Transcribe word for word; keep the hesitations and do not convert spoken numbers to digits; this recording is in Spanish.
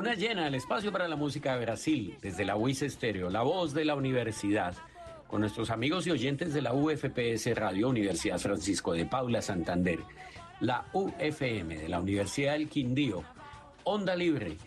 Luna llena, el espacio para la música de Brasil, desde la U I S Estéreo, la voz de la universidad, con nuestros amigos y oyentes de la U F P S Radio, Universidad Francisco de Paula Santander, la U F M de la Universidad del Quindío, Onda Libre,